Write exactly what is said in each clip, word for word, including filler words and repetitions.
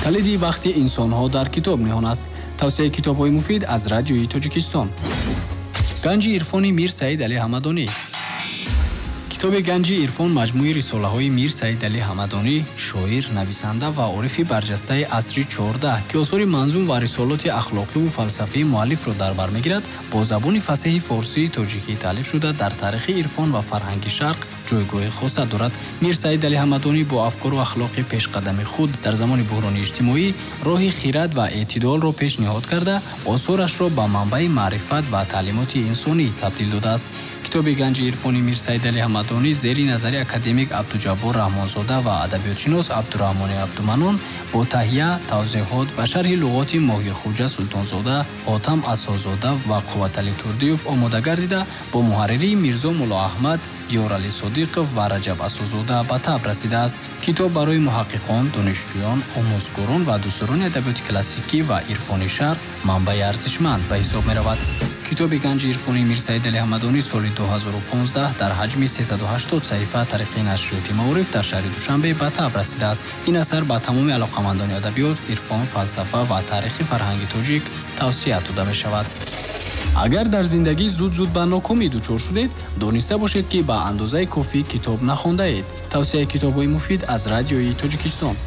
کلیدی وقتی انسان‌ها در کتاب نهان است. توصیه کتاب‌های مفید از رادیوی تاجیکستان. گنج عرفانی میر سعید علی حمدانی. کتاب گنج عرفان مجموعه رساله‌های میر سعید علی حمدانی، شاعر، نویسنده و عارف برجسته عصر چهارده که اصول منظوم و رسالات اخلاقی و فلسفی مؤلف را در بر می‌گیرد، با زبان فصیح فارسی تاجیکی تالیف شده در تاریخ عرفان و فرهنگ شرق جایگاه خاص دارد. میر سعید علی حمدانی با افکار و اخلاق پیشقدم خود در زمان بحران اجتماعی راه خیرات و اعتدال را پیشنهاد کرده، آثارش را به منبع معرفت و تعلیمات انسانی تبدیل داده است. کتاب گنج عرفانی میر سعید علی حمدانی زیر نظر اکادمیک عبدالجبار رحمانزاده و ادبیاتشناس عبدالرحمن عبدالمنان با تهیه، توضیحات و شرح لغات ماهر خوجه سلطانزاده، حاتم اساس‌زاده و قوت علی تردیوف آماده گردیده با محرری میرزا مولا احمد، یارعلی صادق و رجب اساس‌زاده به تب رسیده است. کتاب برای محققان، دانشجویان، آموزگاران و دوستداران ادبیات کلاسیکی و عرفانی شرق منبع ارزشمند به حساب می‌رود. کتاب گنج عرفانی میر سعید علی حمدانی سال دو هزار و پانزده در حجم سیصد و هشتاد صفحه طریق نشریات معارف در شهر دوشنبه به تب رسیده است. این اثر به تمام علاقه‌مندان ادبیات، عرفان، فلسفه و تاریخ فرهنگ تاجیک توصیه داده می‌شود. اگر در زندگی زود زود به ناکامی دچار شدید، دانسته باشید که به اندازه کافی کتاب نخوانده اید. توصیه کتاب‌های مفید از رادیوی تاجیکستان.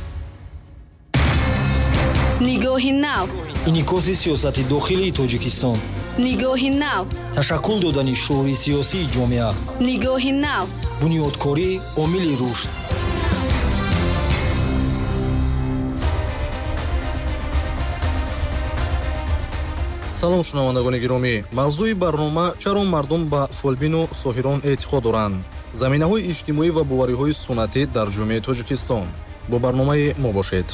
نگاهی نو، انعکاس سیاست داخلی تاجیکستان. نگاهی نو، تشکل دادن شورای سیاسی جامعه. نگاهی نو، بنیادکاری عامل رشد. салом шунавандагони гиромӣ, мавзӯи барнома чаро мардум ба фолбину соҳирон эътиқод доранд. заминаҳои иҷтимоӣ ва бовариҳои суннатӣ дар ҷомеаи Тоҷикистон. бо барномаи мо бошед.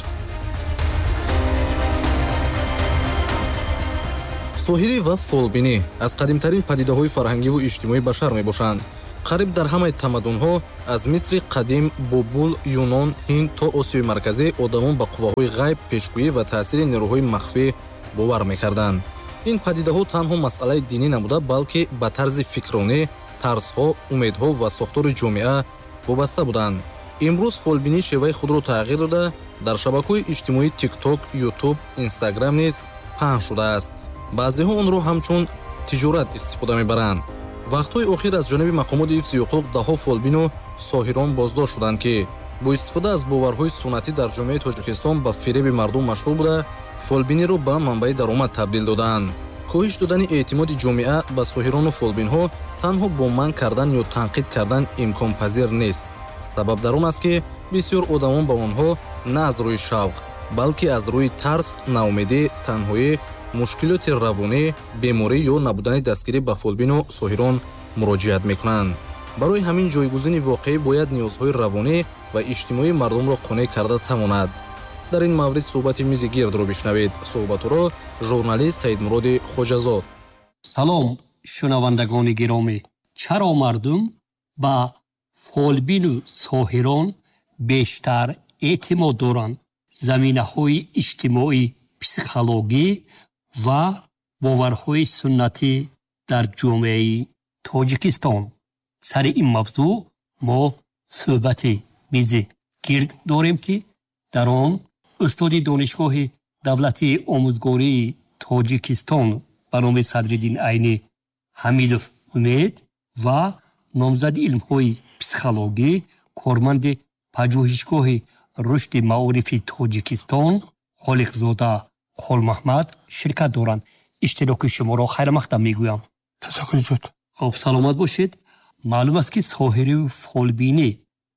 соҳирӣ ва фолбинӣ аз қадимтарин падидаҳои фарҳангиву иҷтимоӣ башар мебошанд. қариб дар ҳамаи тамаддунҳо аз мисри қадим, бобул, юнон, ҳинд то осиёи марказӣ одамон ба қувваҳои ғайб, пешгӯӣ ва таъсири нерӯҳои махфӣ бовар мекарданд. ин падидаҳо танҳо масъалаи динӣ намуда, балки ба тарзи фикрронӣ, тарсҳо, умедҳо ва сохтори ҷомеа вобаста буданд. имрӯз фолбинӣ шеваи худро тағйир дода, дар шабакаҳои иҷтимоӣ тикток, ютуб, инстаграм низ паҳн шудааст. баъзеҳо онро ҳамчун тиҷорат истифода мебаранд. вақтҳои охир аз ҷониби мақомоти ҳифзи ҳуқуқ даҳо фолбину соҳирон боздошт шуданд, ки бо истифода аз боварҳои суннатӣ дар ҷомеаи Тоҷикистон ба фиреби мардум машғул буда, фолбиниро ба манбаи даромад табдил доданд. коҳиш додани эътимоди ҷомеа ба соҳирону фолбинҳо танҳо бо манъ кардан ё танқид кардан имконпазир нест. сабаб дар он аст, ки бисёр одамон ба онҳо на аз рӯи шавқ, балки аз рӯи тарс, наумедӣ, танҳоӣ, мушкилоти равонӣ, беморӣ ё набудани дастгирӣ ба фолбину соҳирон муроҷиат мекунанд. барои ҳамин ҷойгузини воқеӣ бояд ниёзҳои равонӣ ва иҷтимоии мардумро қонеъ карда тавонад. дар ин маврид суҳбати мизи гирдро бишнавед. суҳбатро журналист Саидмуроди Хоҷазод. салом шунавандагони гиромӣ. чаро мардум ба фолбину соҳирон бештар эътимод доранд? заминаҳои иҷтимоӣ, психологӣ ва боварҳои суннатӣ дар ҷомеаи Тоҷикистон. сари ин мавзӯъ мо суҳбати мизи гирд дорем, ки дар он устоди донишгоҳи давлатии омӯзгории Тоҷикистон ба номи Садриддин Айнӣ Ҳамидов Умед ва номзади илмҳои психологӣ, корманди пажӯҳишгоҳи рушди маорифи Тоҷикистон Холиқзода Холмаҳмад ширкат доранд. иштироки шуморо хайрамақдам мегӯям. ташаккур ҷуд. хоб саломат бошед. маълум аст, ки соҳирӣ ва фолбинӣ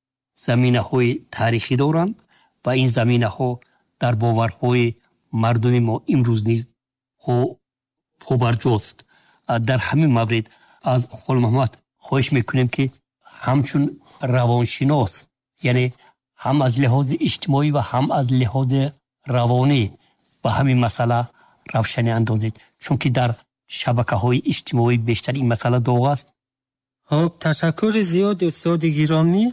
заминаҳои таърихӣ доранд ва ин заминаҳо дар боварҳои мардуми мо имрӯз низ побарҷост. дар ҳамин маврид аз Холмаҳмад хоҳиш мекунем, ки ҳамчун равоншинос, яъне ҳам аз лиҳози иҷтимоӣ ва ҳам аз лиҳози равонӣ ба ҳамин масъала равшанӣ андозед, чунки дар шабакаҳои иҷтимоӣ бештар ин масъала доғ аст. خب تشکر زیاد استاد گرامی.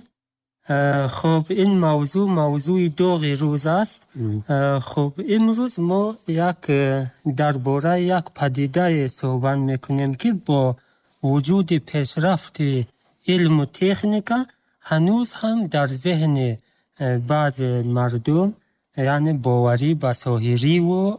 خب این موضوع موضوع داغ روز است. خب امروز ما یک درباره یک پدیده صحبت میکنیم که با وجود پیشرفت علم و تکنیک هنوز هم در ذهن بعض مردم یعنی باوری به ساحری و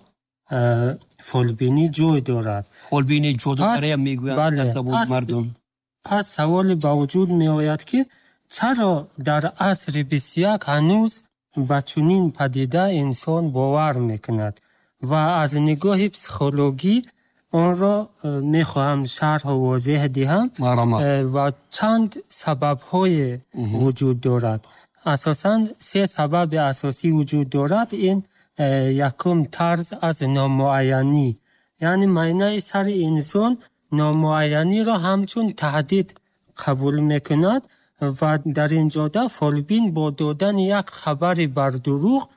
فولبینی جای دارد. فولبینی جادوگری میگویند بله. پس, مردم. پس سوال با وجود می آید که چرا در عصر بیست و یک هنوز به چنین پدیده انسان باور میکند و از نگاه پسیکولوژی آن را می خواهم شرح و واضح دهم و چند سبب های وجود دارد. اساساً سه سبب اساسی وجود دارد. این یکم طرز از نامعینی، یعنی معنی سر انسان نامعینی را همچون تهدید قبول میکند و در این جاده فولبین با دادن یک خبر بر دروغ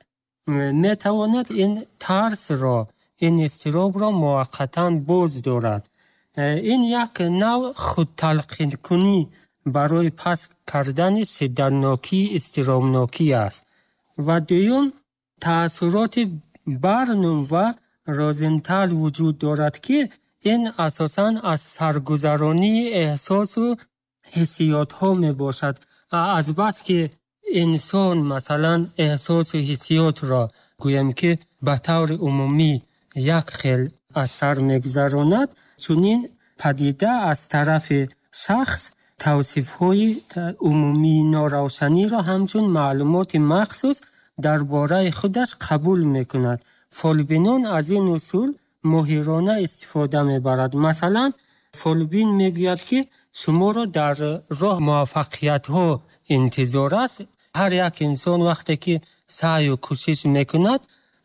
میتواند این ترس را، این اضطراب را موقتاً باز دارد. این یک نوع خود تلقین کنی برای پس کردن شدتناکی اضطرابناکی است. و دوم تأثیرات برنوم و رازنتال وجود دارد که این اساساً از سرگذرانی احساس و حسیات ها می باشد. از بس که انسان مثلا احساس و حسیات را گویم که به طور عمومی یک خیل از سر میگذراند، چنین پدیده از طرف شخص توصیف های عمومی ناروشنی را همچون معلومات مخصوص درباره خودش قبول میکند. فولبینون از این اصول ماهرانه استفاده میبرد. مثلا فولبین میگوید که شما را در راه موفقیت ها انتظار است. هر یک انسان وقتی که سعی و کوشش میکند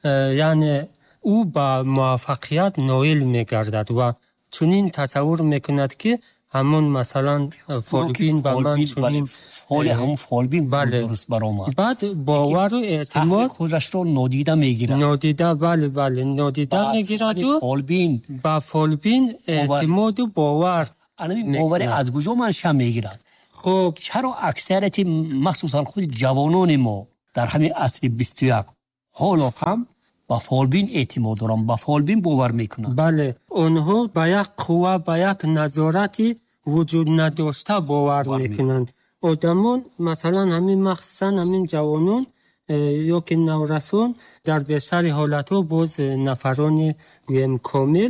یعنی او با موفقیت نائل میگردد و چنین تصور میکند که همون مثلا فولبین با من چنین حال هم فولبین بله. درست برآمد. بعد باور و اعتماد خودش رو نادیده میگیرد. نادیده بله بله نادیده میگیرد و فولبین با فولبین اعتماد و باور این باور از کجا منشأ میگیرد؟ خب چرا اکثریت مخصوصا خود جوانان ما در همین عصر بیست و یک حالا هم با فولبین اعتماد دارن، با فولبین باور میکنن؟ بله، اونها با یک قوه، با یک نظارتی وجود نداشته باور میکنند. آدمون مثلا همین مخصوصا همین جوانان یا که نورسان در بیشتر حالتها باز نفران گویم کامل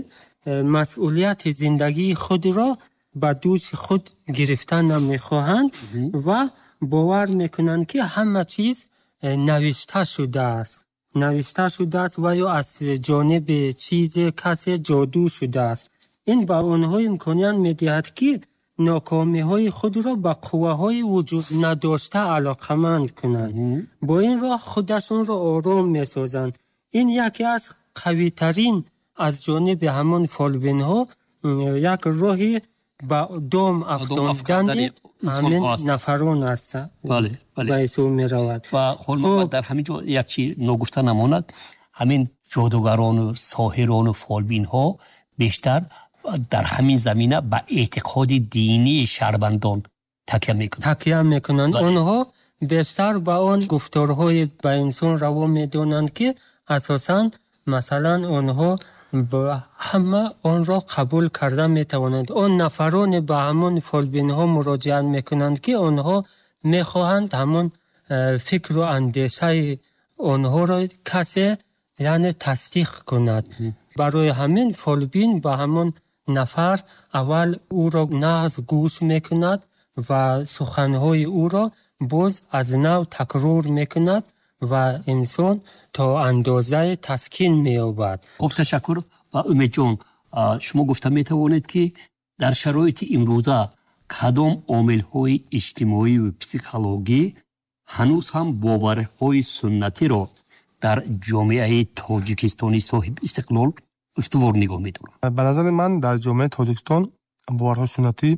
مسئولیت زندگی خود را به دوش خود گرفتن نمیخواهند و باور میکنند که همه چیز نوشته شده است. نوشته شده است و یا از جانب چیز کسی جادو شده است. این با آنها امکانیت میدهد که ناکامی های خود را با قوه های وجود نداشته علاقمند کنند. با این راه خودشون را آرام میسازند. این یکی از قوی ترین از جانب همان فولبین ها یک راهی با دوم افداندن همین نفران است. بله بله. باعث می رود. و خب در همین جا یک چیز نگفته نماند، همین جادوگران و ساحران و فولبین ها بیشتر در همین زمینه با اعتقاد دینی شهروندان تکیه میکنند. تکیه میکنند. آنها بیشتر با آن گفتارهای با انسان روا میدونند که اساساً مثلا آنها با همه آن را قبول کرده میتوانند. آن نفران با همون فولبین ها مراجعه میکنند که آنها میخواهند همون فکر و اندیشه آنها را کسی یعنی تصدیق کند. برای همین فولبین با همون نفر اول او را نغز گوش میکند و سخنهای او را باز از نو تکرار میکند و انسان تا اندازه تسکین می‌یابد. خب تشکر. و امید جان شما گفته میتوانید که در شرایط امروزه کدام عامل‌های اجتماعی و پسیکولوژی هنوز هم باورهای سنتی را در جامعه تاجیکستانی صاحب استقلال استوار نگاه می‌دارند؟ به نظر من در جامعه تاجیکستان باورهای سنتی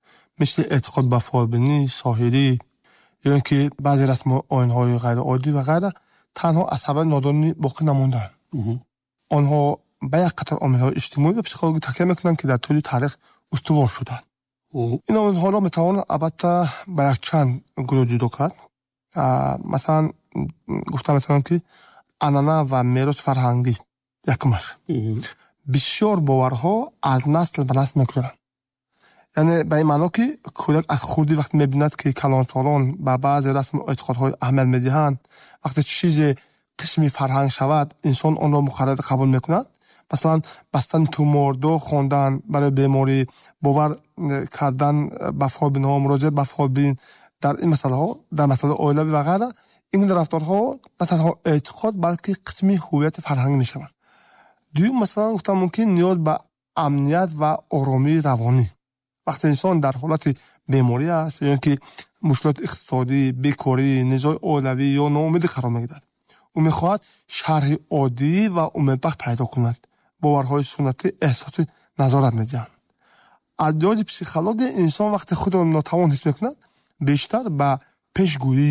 مثل اعتقاد به فولبینی، ساحری یا اینکه بعضی رسم آیین‌های غیر عادی و غیره تنها از سبب نادانی باقی نماندند. آنها به یک قطار عامل‌های اجتماعی و پسیکولوژی تکیه می‌کنند که در طول تاریخ استوار شدند. این عامل‌ها را می‌توان البته به یک چند گروه جدا کرد. مثلا گفتم می‌تونم که عنعنه و میراث فرهنگی یکمش. بسیار باورها از نسل به نسل می‌گذرند. یعنی به این معنی که کودک از خودی وقتی می‌بیند که کلانسالان به بعضی رسم و اعتقادهای اهمیت می‌دهند، وقتی چیز қисми фарҳанг шавад, инсон онро муқаррар қабул мекунад. масалан бастани тумордо хондан барои беморӣ, бовар кардан ба фолбинҳо, муроҷиат ба фолбин дар ин масъалаҳо, дар масъалаи оилавӣ ва ғайра, ин рафторҳо на танҳо эътиқод, балки қисми ҳуввияти фарҳангӣ мешаванд. дуюм, масалан гуфтам мумкин ниёз ба амният ва оромии равонӣ. вақте инсон дар ҳолати беморӣ аст ё ин ки мушкилоти иқтисодӣ, бекорӣ, низои оилавӣ ё ноумедӣ қарор мегирад, ӯ мехоҳад шарҳи оддӣ ва умедбахш пайдо кунад. боварҳои суннатӣ эҳсоси назорат медиҳанд. аз ҷози психология инсон вақте худро нотавон ҳис мекунад, бештар ба пешгӯӣ,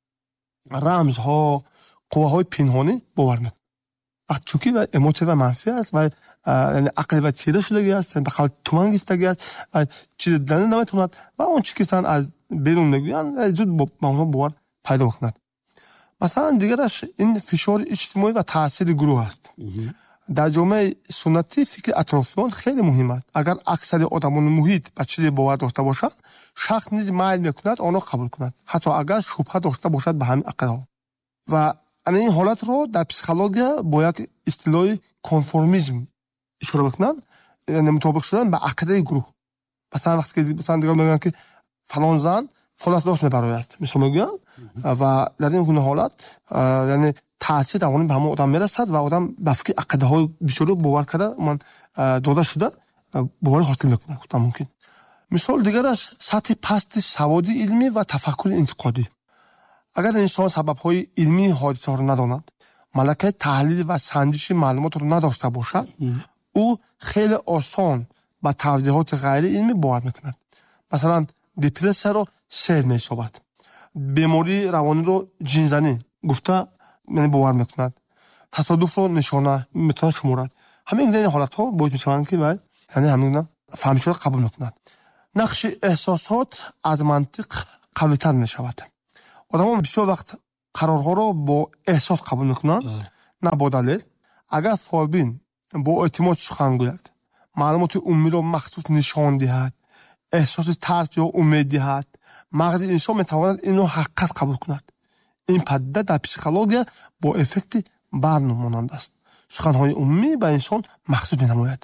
рамзҳо, қувваҳои пинҳонӣ бовар мекунад. вақти чунки ва эмоция ва манфӣ аст ва яъне ақли ва тира шудагӣ аст, ба қавл туман гирифтагӣ аст ва чизе дидан наметавонад ва он чӣ ки аз берун мегӯянд зуд ба онҳо бовар пайдо мекунад. масалан дигараш ин фишори иҷтимоӣ ва таъсири гурӯҳ аст. дар ҷомеаи суннатӣ фикри атрофиён хеле муҳим аст. агар аксари одамони муҳит ба чизе бовар дошта бошад, шахс низ майл мекунад онро қабул кунад, ҳатто агар шубҳа дошта бошад ба ҳамин ақидаҳо. ва ана ин ҳолатро дар психология бо як истилоҳи конформизм ишора мекунанд, яъне мутобиқ шудан ба ақидаи гурӯҳ. масалан вақте ки масалан дигар мегӯянд ки фалон зан фолас дост мебарояд, мисол мегӯянд, ва дар ин гуна ҳолат яъне таъсир равонӣ ба ҳамон одам мерасад ва одам ба фикри ақидаҳои бисёрро бовар карда ман дода шуда боварӣ ҳосил мекунад. гуфтам мумкин. мисол дигараш сатҳи пасти саводи илмӣ ва тафаккури интиқодӣ. агар инсон сабабҳои илмии ҳодисаҳоро надонад, малакаи таҳлил ва санҷиши маълумотро надошта бошад, ӯ хеле осон ба тавзеҳоти ғайриилмӣ бовар мекунад. масалан депрессияро сеҳр меҳисобад, бемории равониро ҷинзанӣ гуфта яъне бовар мекунад, тасодуфро нишона метавонад шуморад. ҳамин гуна ҳолатҳо боис мешаванд ки вай яъне ҳамин гуна фаҳмишро қабул мекунад. нақши эҳсосот аз мантиқ қавитар мешавад. одамон бисёр вақт қарорҳоро бо эҳсос қабул мекунанд, на бо далел. агар фолбин бо эътимод сухан гӯяд, маълумоти умумиро махсус нишон диҳад, эҳсоси тарс ё умед диҳад, мағзи инсон метавонад инро ҳақиқат қабул кунад. ин падида дар психология бо эффекти барну монанд аст. суханҳои умумӣ ба инсон махсус менамояд.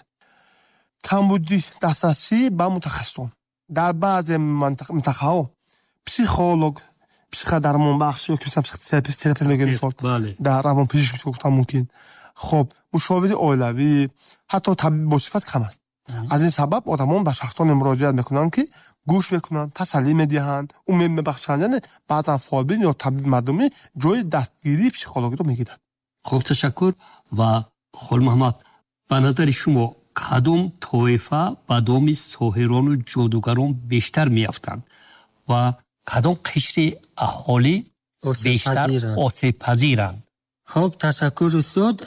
камбуди дастрасӣ ба мутахассисон. дар баъзе минтақаҳо психолог, психодармонбахш ё психотерапевт мегӯяд, мисол дар равонпизишк мисол гуфтам мумкин. хоб мушовири оилавӣ, ҳатто табиб босифат кам аст. аз ин сабаб одамон ба шахсоне муроҷиат мекунанд ки гӯш мекунанд, тасаллӣ медиҳанд, умед мебахшанд, яъне баъзан фолбин ё табиби мардумӣ ҷои дастгирии психологиро мегирад. хуб, ташаккур. ва хол Муҳаммад, ба назари шумо кадом тоифа ба доми соҳирону ҷодугарон бештар меафтанд ва кадом қишри аҳолӣ бештар осебпазиранд? хуб, ташаккур устод.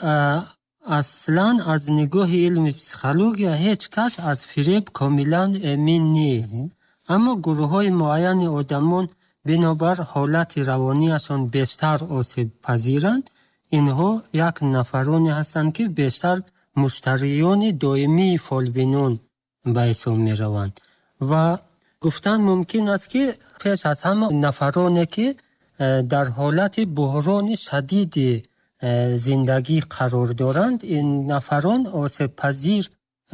аслан аз нигоҳи илми психология ҳеҷ кас аз фиреб комилан эмин нест. аммо гурӯҳҳои муайяни одамон бинобар ҳолати равонияшон бештар осебпазиранд. инҳо як нафароне ҳастанд ки бештар муштариёни доимии фолбинон ба ҳисоб мераванд. ва гуфтан мумкин аст ки пеш аз ҳама нафароне ки дар ҳолати буҳрони шадиди зиндагӣ қарор доранд, ин нафарон осебпазир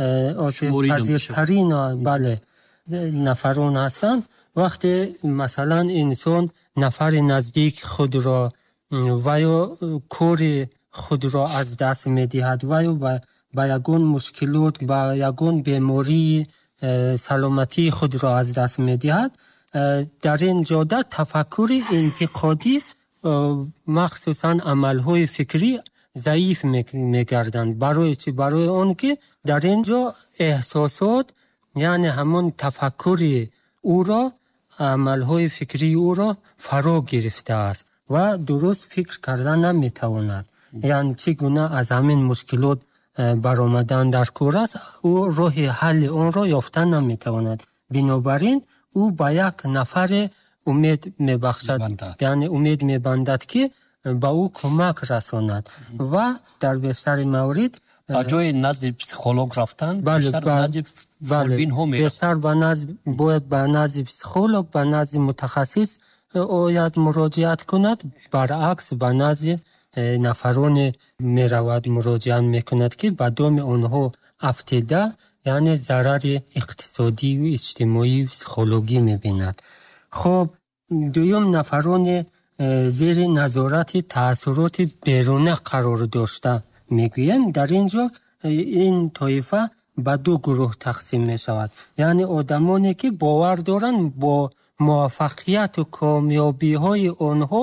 осебпазиртарин бале нафарон ҳастанд. вақте масалан инсон нафари наздики худро ва ё кори худро аз даст медиҳад ва ё ба ягон мушкилот, ба ягон бемории саломатии худро аз даст медиҳад, дар ин ҷода тафаккури интиқодӣ, махсусан амалҳои фикрӣ заиф мегарданд. барои чӣ? барои он ки дар ин ҷо эҳсосот, яъне ҳамон тафаккури ӯро, амалҳои фикрии ӯро фаро гирифтааст ва дуруст фикр карда наметавонад. яъне чӣ гуна аз ҳамин мушкилот баромадан дар кор аст, ӯ роҳи ҳалли онро ёфта наметавонад. бинобар ин ӯ ба як нафаре умед мебахшад, яъне умед мебандад ки ба ӯ кӯмак расонад ва дар бештари маврид ба ҷои назди психолог рафтан бештар назди фолбинҳо мераванд. бештар ба назди бояд ба назди психолог, ба назди мутахассис ояд муроҷиат кунад, баръакс ба назди нафарон меравад муроҷиат мекунад ки ба доми онҳо афтида, яъне зарари иқтисодӣ ва иҷтимоӣ ва психологӣ мебинад. хоб дуюм нафарони зери назорати таъссуроти беруна қарор дошта мегӯем. дар ин ҷо ин тоифа ба ду гурӯҳ тақсим мешавад. яъне одамоне ки бовар доранд бо муваффақияту комёбиҳои онҳо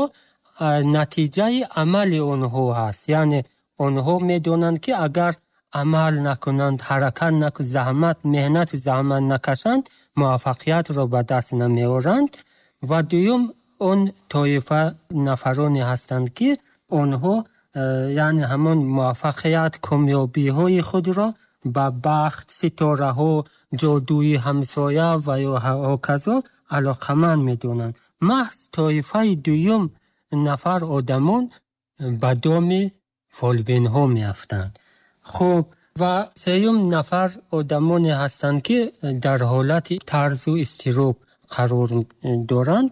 натиҷаи амали онҳо ҳаст. яъне онҳо медонанд ки агар амал накунанд, ҳаракат накунанд, заҳмат меҳнати заҳмат накашанд, муваффақиятро ба даст намеоранд. ва дуюм он тоифа нафароне ҳастанд ки онҳо яъне ҳамон муваффақият комёбиҳои худро ба бахт, ситораҳо, ҷодуи ҳамсоя ва ё ҳоказо алоқаманд медонанд. маҳз тоифаи дуюм нафар одамон ба доми фолбинҳо меафтанд. хуб, ва сеюм нафар одамоне ҳастанд ки дар ҳолати тарзу изтироб қарор доранд.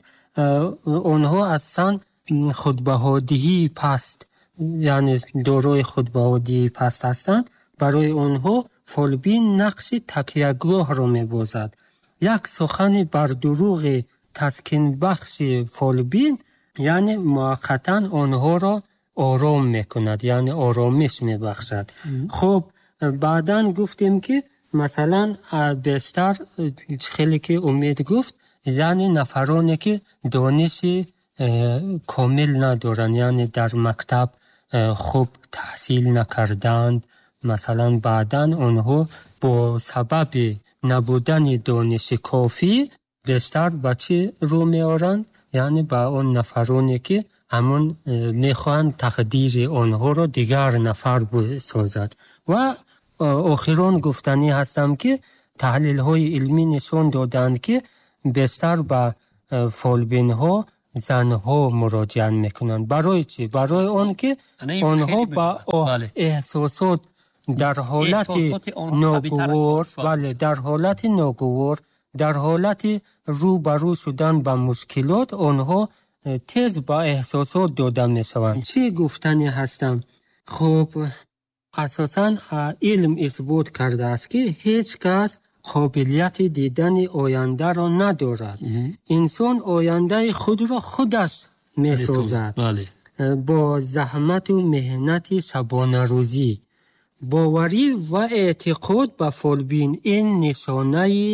онҳо асlan худбаҳодиҳии паст, яъне дорои худбаҳодиҳии паст ҳастанд. барои онҳо фолбин нақши такягоҳро мебозад. як сухани бардуруғи таскинбахши фолбин яъне муаққатан онҳоро ором мекунад, яъне оромиш мебахшад. хуб, баъдан гуфтем ки масалан бештар хеле ки умед гуфт, яъне нафароне ки дониши комил надоранд, яъне дар мактаб хуб таҳсил накарданд, масалан баъдан онҳо бо сабаби набудани дониши кофӣ бештар ба чӣ рӯ меоранд? яъне ба он нафароне ки ҳамон мехоҳанд тақдири онҳоро дигар нафар созад. ва охирон гуфтанӣ ҳастам ки таҳлилҳои илмӣ нишон доданд ки бештар ба фолбинҳо занҳо муроҷиат мекунанд. барои чӣ? барои он ки онҳо ба эҳсосот дар ҳолати ногувор, бале дар ҳолати ногувор, дар ҳолати рӯ ба рӯ шудан ба мушкилот онҳо тез ба эҳсосот дода мешаванд. чӣ гуфтанӣ ҳастам? хуб, асосан илм исбот кардааст ки ҳеҷ кас қобилияти дидани ояндаро надорад. инсон ояндаи худро худаш месозад бо заҳмату меҳнати шабонарӯзӣ. боварӣ ва эътиқод ба фолбин ин нишонаи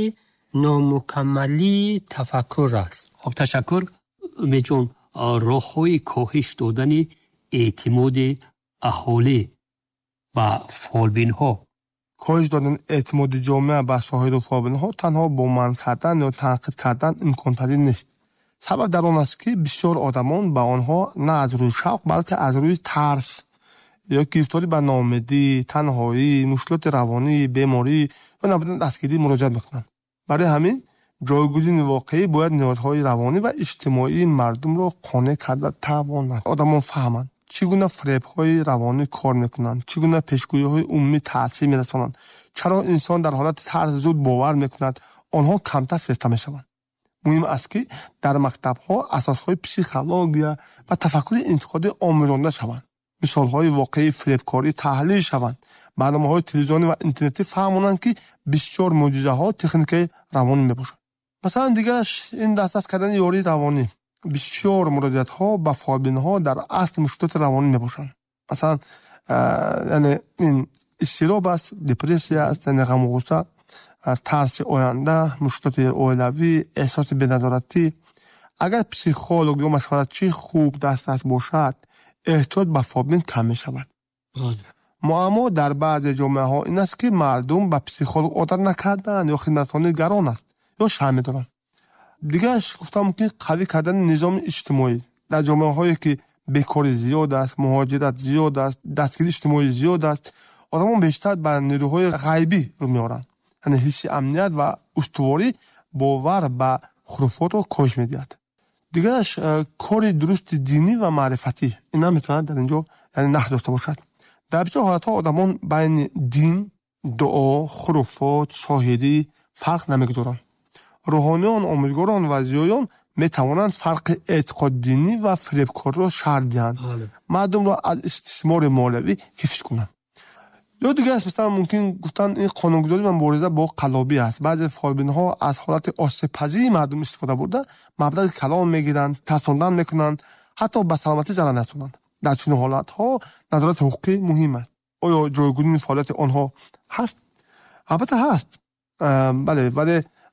номукаммалии тафаккур аст. хуб, ташаккур умедҷон. роҳҳои коҳиш додани эътимоди аҳолӣ ба фолбинҳо. коҳиш додани эътимоди ҷомеа ба соҳиру фолбинҳо танҳо бо манъ кардан ё танқид кардан имконпазир нест. сабаб дар он аст ки бисёр одамон ба онҳо на аз рӯи шавқ, балки аз рӯи тарс ё гирифторӣ ба ноумедӣ, танҳоӣ, мушкилоти равонӣ, беморӣ ё набудани дастгирӣ муроҷиат мекунанд. барои ҳамин ҷойгузини воқеӣ бояд ниёзҳои равонӣ ва иҷтимоии мардумро қонеъ карда тавонад. одамон фаҳманд чӣ гуна фребҳои равонӣ кор мекунанд, чӣ гуна пешгӯиҳои умумӣ таъсир мерасонанд, чаро инсон дар ҳолати тарс зуд бовар мекунад, онҳо камтар фирёфта мешаванд. муҳим аст ки дар мактабҳо асосҳои психология ва тафаккури интиқодӣ омӯзонда шаванд. мисолҳои воқеии фребкорӣ таҳлил шаванд. барномаҳои телевизионӣ ва интернетӣ фаҳмонанд ки бисёр мӯъҷизаҳо техникаи равонӣ мебошанд. масалан дигараш ин дастаст кардани ёрии равонӣ. бисёр муроҷиатҳо ба фолбинҳо дар асл мушкилоти равонӣ мебошанд. масалан яъне ин изтироб аст, депрессия аст, яъне ғамуғусса, тарси оянда, мушкилоти оилавӣ, эҳсоси беназоратӣ. агар психолог ё машваратчии хуб дастаст бошад, эҳтиёҷ ба фолбин кам мешавад. муаммо дар баъзе ҷомеаҳо ин аст ки мардум ба психолог одат накарданд ё хидматкунонӣ гарон аст ё шарм медоранд. дигараш гуфтам ки қавӣ кардани низоми иҷтимоӣ дар ҷомеаҳое ки бекорӣ зиёд аст, муҳоҷират зиёд аст, дастгирии иҷтимоӣ зиёд аст, одамон бештар ба нерӯҳои ғайбӣ рӯ меоранд. яъне ҳисси амният ва устуворӣ бовар ба хуруфотро коҳиш медиҳад. дигараш кори дурусти динӣ ва маърифатӣ ин ҳам метавонад дар ин ҷо яъне нақш дошта бошад. дар бисёр ҳолатҳо одамон байни дин, дуо, хуруфот, соҳирӣ фарқ намегузоранд. рӯҳониён, омӯзгорон ва зиёён метавонанд фарқи эътиқоддинӣ ва фиребкориро шарҳ диҳанд, мардумро аз истисмори молиявӣ ҳифз кунанд. ё дигар аст, мисалан мумкин гуфтанд ин қонунгузорӣ ва мубориза бо қаллобӣ аст. баъзе фолбинҳо аз ҳолати осебпазии мардум истифода бурда маблағи калон мегиранд, тарсондан мекунанд, ҳатто ба саломатӣ зарар мерасонанд. дар чунин ҳолатҳо назорати ҳуқуқӣ муҳим аст. оё ҷойгузини фаъолияти онҳо ҳаст? албатта ҳаст, бале, вале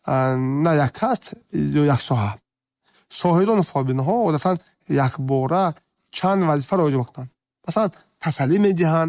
на як каст ё як соҳа. соҳирони фолбинҳо одатан якбора чанд вазифаро иҷро мекунанд. масалан тасаллӣ медиҳанд,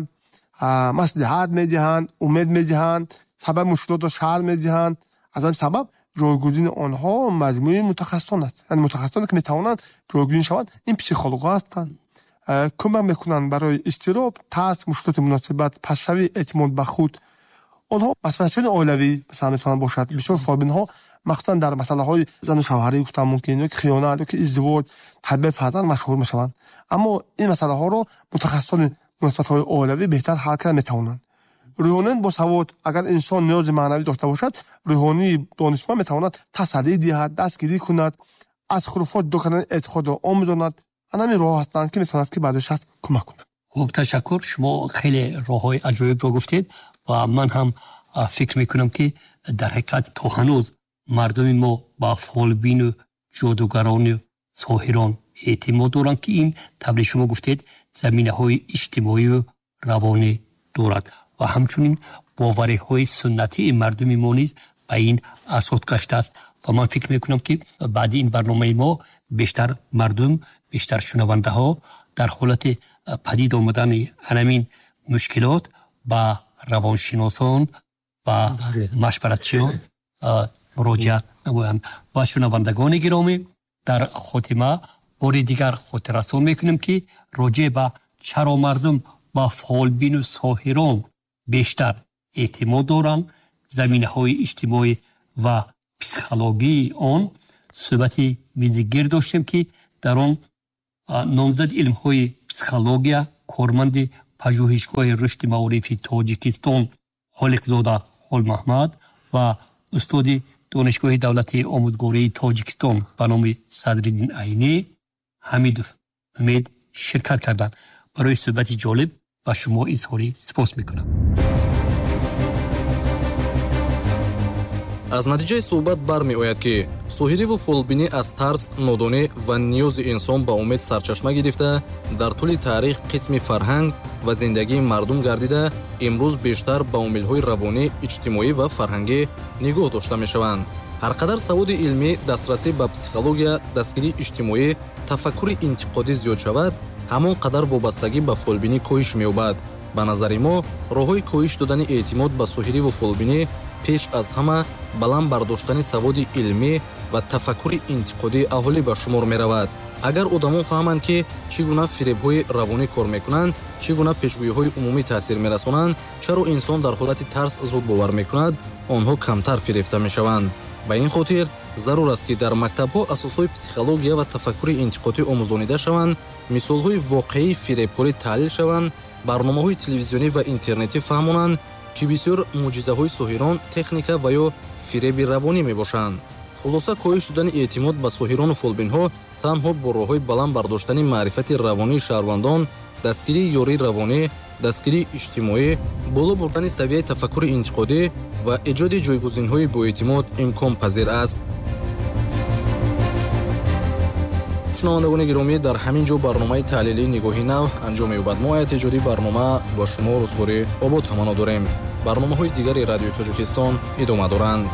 маслиҳат медиҳанд, умед медиҳанд, сабаби мушкилотро шарҳ медиҳанд. аз ҳамин сабаб ҷойгузини онҳо маҷмӯи мутахассисон аст. яъне мутахассисоне ки метавонанд ҷойгузин шаванд, ин психологҳо ҳастанд. кӯмак мекунанд барои изтироб, тарс, мушкилоти муносибат, пастшавӣ, эътимод ба худ. онҳо масъулиятчони оилавӣ масалан метавонанд бошад. бисёр фолбинҳо махсусан дар масъалаҳои зану шавҳарӣ гуфтан мумкин, ёки хиёнат, ёки издивоҷ, тарбияи фарзанд машғул мешаванд. аммо ин масъалаҳоро мутахассисони муносибатҳои оилавӣ беҳтар ҳал карда метавонанд. рӯҳониён бо савод, агар инсон ниёзи маънавӣ дошта бошад, рӯҳонии донишманд метавонад тасаллӣ диҳад, дастгирӣ кунад, аз хуруфот ҷудо кардани эътиқодро омӯзонад. ан ҳамин роҳ ҳастанд ки метавонад ки барои шахс кӯмак кунад. хуб, ташаккур. шумо хеле роҳҳои аҷоибро гуфтед ва ман ҳам фикр мекунам ки дар ҳақиқат то ҳанӯз мардуми мо ба фолбину ҷодугарону соҳирон эътимод доранд ки ин табри шумо гуфтед заминаҳои иҷтимоию равонӣ дорад ва ҳамчунин бовариҳои суннатии мардуми мо низ ба ин асос гаштааст. ва ман фикр мекунам ки баъди ин барномаи мо бештар мардум, бештар шунавандаҳо дар ҳолати падид омадани анамин мушкилот ба равоншиносон ба машваратчиён муроҷиат намоянд. ва шунавандагони гиромӣ, дар хотима бори дигар хотиррасон мекунем ки роҷеъ ба чаро мардум ба фолбину соҳирон бештар эътимод доранд, заминаҳои иҷтимоӣ ва психологии он суҳбати мизигир доштем ки дар он номзади илмҳои психология, корманди пажӯҳишгоҳи рушди маорифи Тоҷикистон Холиқзода Холмаҳмад ва устоди донишгоҳи давлатии омӯзгории Тоҷикистон ба номи Садриддин Айнӣ Ҳамидов Умед ширкат карданд. барои суҳбати ҷолиб ба шумо изҳори сипос мекунам. аз натиҷаи суҳбат бармеояд ки соҳириву фолбинӣ аз тарс, нодонӣ ва ниёзи инсон ба умед сарчашма гирифта дар тӯли таърих қисми фарҳанг ва зиндагии мардум гардида, имрӯз бештар ба омилҳои равонӣ, иҷтимоӣ ва фарҳангӣ нигоҳ дошта мешаванд. ҳар қадар саводи илмӣ, дастрасӣ ба психология, дастгирии иҷтимоӣ, тафаккури интиқодӣ зиёд шавад, ҳамон қадар вобастагӣ ба фолбинӣ коҳиш меёбад. ба назари мо, роҳҳои коҳиш додани эътимод ба соҳириву фолбинӣ пеш аз ҳама баланд бардоштани саводи илмӣ ва тафаккури интиқодии аҳолӣ ба шумор меравад. агар одамон фаҳманд ки чӣ гуна фиребҳои равонӣ кор мекунанд, чӣ гуна пешгӯиҳои умумӣ таъсир мерасонанд, чаро инсон дар ҳолати тарс зуд бовар мекунад, онҳо камтар фиребта мешаванд. ба ин хотир зарур аст ки дар мактабҳо асосҳои психология ва тафаккури интиқодӣ омӯзонида шаванд, мисолҳои воқеии фиребкорӣ таҳлил шаванд, барномаҳои телевизионӣ ва интернетӣ фаҳмонанд ки бисёр мӯъҷизаҳои соҳирон, техника ва ё фиреби равонӣ мебошанд. хулоса, коҳиш додани эътимод ба соҳирону фолбинҳо танҳо бо роҳҳои баланд бардоштани маърифати равонии шаҳрвандон, дастгирии ёрии равонӣ, дастгирии иҷтимоӣ, боло бурдани савияи тафаккури интиқодӣ ва эҷоди ҷойгузинҳои боэътимод имконпазир аст. шунавандагони гиромӣ, дар ҳамин ҷо барномаи таҳлилии нигоҳи нав анҷом меёбад. мо ҳайати эҷоди барнома ба шумо рӯзгори обод ҳамано дорем. барномаҳои дигари радиои Тоҷикистон идома доранд.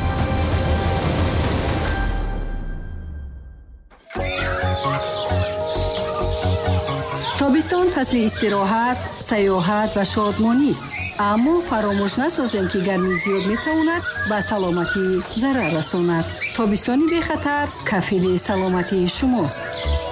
тобистон фасли истироҳат, саёҳат ва шодмонист. аммо фаромӯш насозем ки гармӣ зиёд метавонад ба саломатӣ зарар расонад. тобистони бехатар кафили саломатии шумост.